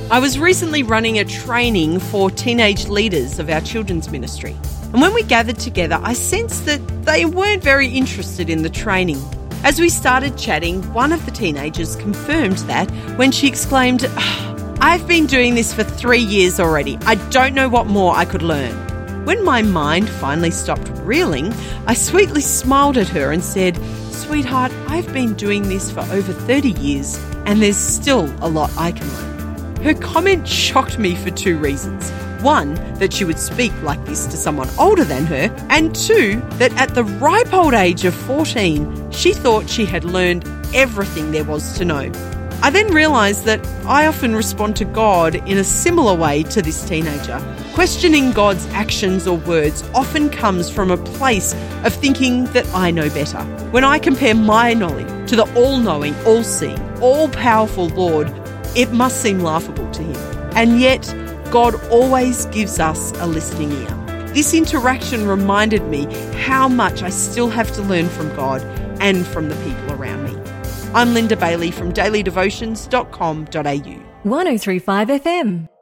I was recently running a training for teenage leaders of our children's ministry. And when we gathered together, I sensed that they weren't very interested in the training. As we started chatting, one of the teenagers confirmed that when she exclaimed, "I've been doing this for 3 years already. I don't know what more I could learn." When my mind finally stopped reeling, I sweetly smiled at her and said, "Sweetheart, I've been doing this for over 30 years and there's still a lot I can learn." Her comment shocked me for 2 reasons. 1, that she would speak like this to someone older than her, and 2, that at the ripe old age of 14, she thought she had learned everything there was to know. I then realised that I often respond to God in a similar way to this teenager. Questioning God's actions or words often comes from a place of thinking that I know better. When I compare my knowledge to the all-knowing, all-seeing, all-powerful Lord, it must seem laughable to him. And yet, God always gives us a listening ear. This interaction reminded me how much I still have to learn from God and from the people around me. I'm Linda Bailey from dailydevotions.com.au. 103.5 FM.